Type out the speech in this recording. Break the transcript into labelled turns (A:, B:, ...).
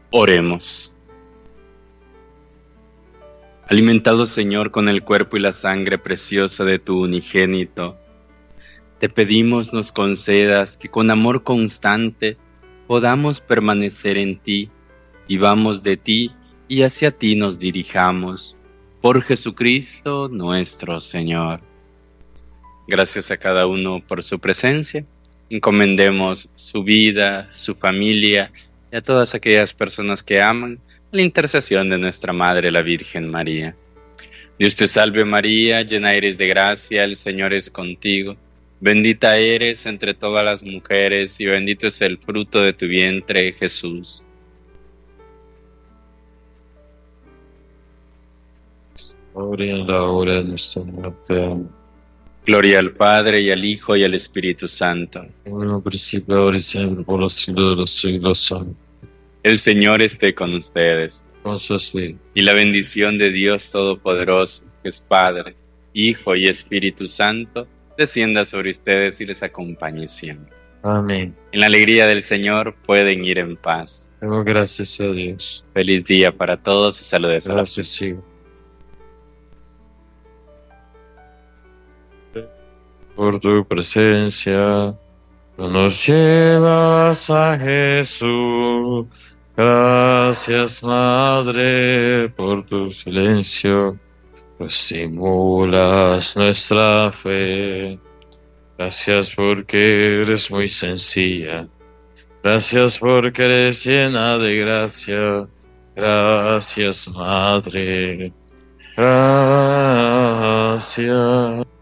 A: Oremos. Alimentados, Señor, con el cuerpo y la sangre preciosa de tu unigénito, te pedimos nos concedas que con amor constante podamos permanecer en ti, vivamos de ti y hacia ti nos dirijamos. Por Jesucristo nuestro Señor. Gracias a cada uno por su presencia. Encomendemos su vida, su familia y a todas aquellas personas que aman a la intercesión de nuestra Madre, la Virgen María. Dios te salve María, llena eres de gracia, el Señor es contigo. Bendita eres entre todas las mujeres y bendito es el fruto de tu vientre, Jesús.
B: Ahora y en la hora de nuestra muerte. Amén.
A: Gloria al Padre, y al Hijo, y al Espíritu Santo.
B: Como en un principio, ahora y siempre, por los siglos de los siglos. Amén.
A: El Señor esté con ustedes.
B: Con su espíritu.
A: Y la bendición de Dios Todopoderoso, que es Padre, Hijo y Espíritu Santo, descienda sobre ustedes y les acompañe siempre.
B: Amén.
A: En la alegría del Señor pueden ir en paz.
B: Demos gracias a Dios.
A: Feliz día para todos y saludes a la
B: Gracias, Señor. Por tu presencia, tú nos llevas a Jesús. Gracias, Madre, por tu silencio. Estimulas nuestra fe. Gracias porque eres muy sencilla. Gracias porque eres llena de gracia. Gracias, Madre. Gracias.